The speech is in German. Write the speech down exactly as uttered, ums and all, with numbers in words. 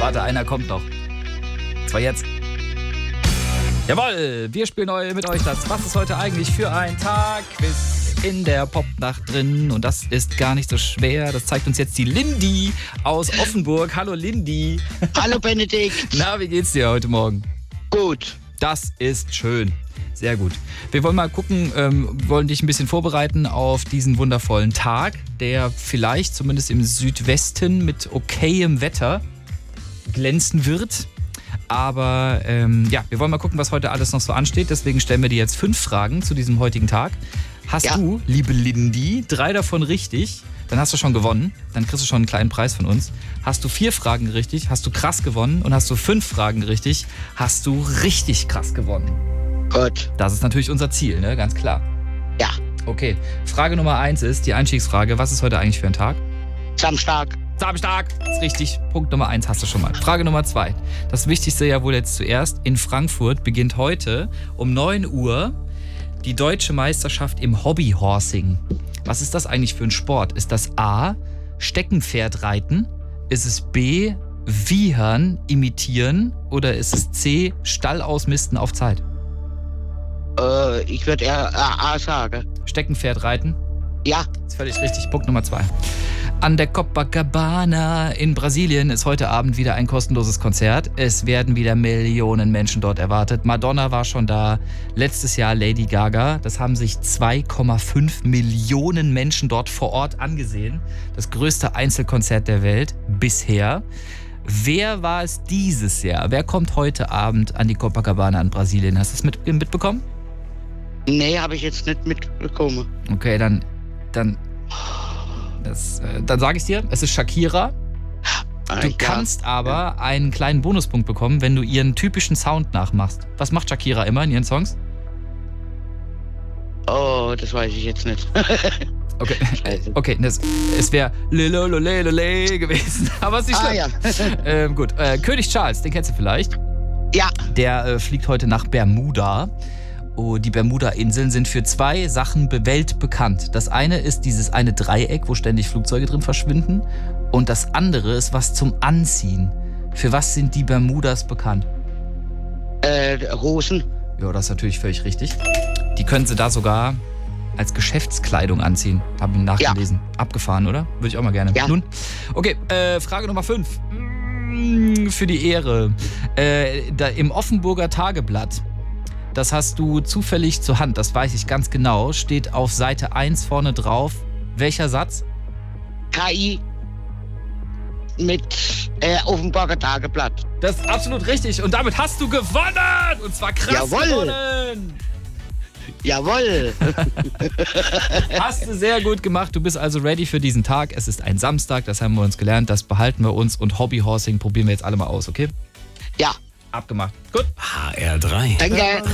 Warte, einer kommt noch. Das war jetzt. Jawohl, wir spielen neu mit euch das Was ist heute eigentlich für ein Tag? Quiz in der Popnacht drin. Und das ist gar nicht so schwer. Das zeigt uns jetzt die Lindy aus Offenburg. Hallo Lindy. Hallo Benedikt. Na, wie geht's dir heute Morgen? Gut. Das ist schön. Sehr gut. Wir wollen mal gucken, ähm, wollen dich ein bisschen vorbereiten auf diesen wundervollen Tag, der vielleicht zumindest im Südwesten mit okayem Wetter glänzen wird. Aber ähm, ja, wir wollen mal gucken, was heute alles noch so ansteht. Deswegen stellen wir dir jetzt fünf Fragen zu diesem heutigen Tag. Hast Ja. du, liebe Lindy, drei davon richtig, dann hast du schon gewonnen. Dann kriegst du schon einen kleinen Preis von uns. Hast du vier Fragen richtig, hast du krass gewonnen. Und hast du fünf Fragen richtig, hast du richtig krass gewonnen. Gut. Das ist natürlich unser Ziel, ne? Ganz klar. Ja. Okay, Frage Nummer eins ist die Einstiegsfrage. Was ist heute eigentlich für ein Tag? Samstag. Samstag. Ist richtig. Punkt Nummer eins hast du schon mal. Frage Nummer zwei. Das Wichtigste ja wohl jetzt zuerst. In Frankfurt beginnt heute um neun Uhr die deutsche Meisterschaft im Hobbyhorsing. Was ist das eigentlich für ein Sport? Ist das A, Steckenpferdreiten? Ist es B, Wiehern imitieren? Oder ist es C, Stall ausmisten auf Zeit? Äh, ich würde eher A, A sagen. Steckenpferdreiten? Ja. Das ist völlig richtig. Punkt Nummer zwei. An der Copacabana in Brasilien ist heute Abend wieder ein kostenloses Konzert. Es werden wieder Millionen Menschen dort erwartet. Madonna war schon da. Letztes Jahr Lady Gaga. Das haben sich zwei Komma fünf Millionen Menschen dort vor Ort angesehen. Das größte Einzelkonzert der Welt bisher. Wer war es dieses Jahr? Wer kommt heute Abend an die Copacabana in Brasilien? Hast du es mit, mitbekommen? Nee, habe ich jetzt nicht mitbekommen. Okay, dann... dann Das, äh, dann sage ich dir, es ist Shakira. Du Ja. kannst aber einen kleinen Bonuspunkt bekommen, wenn du ihren typischen Sound nachmachst. Was macht Shakira immer in ihren Songs? Oh, das weiß ich jetzt nicht. Okay, Scheiße. okay das, es wäre Lelololelele gewesen, aber es ist nicht Ah, schlimm. ja. ähm, gut, äh, König Charles, den kennst du vielleicht. Ja. Der äh, fliegt heute nach Bermuda. Oh, die Bermuda-Inseln sind für zwei Sachen weltbekannt. Das eine ist dieses eine Dreieck, wo ständig Flugzeuge drin verschwinden. Und das andere ist was zum Anziehen. Für was sind die Bermudas bekannt? Äh, Hosen. Ja, das ist natürlich völlig richtig. Die können sie da sogar als Geschäftskleidung anziehen. Haben wir nachgelesen. Abgefahren, oder? Würde ich auch mal gerne. Ja. Nun, okay, äh, Frage Nummer fünf. Mm, Für die Ehre. Äh, da im Offenburger Tageblatt, das hast du zufällig zur Hand, das weiß ich ganz genau, steht auf Seite eins vorne drauf. Welcher Satz? K I mit äh, Offenburger Tageblatt. Das ist absolut richtig und damit hast du gewonnen! Und zwar krass Jawohl. gewonnen! Jawohl. Hast du sehr gut gemacht. Du bist also ready für diesen Tag. Es ist ein Samstag, das haben wir uns gelernt. Das behalten wir uns und Hobbyhorsing probieren wir jetzt alle mal aus, okay? Ja. Abgemacht. Gut. H R drei. Danke.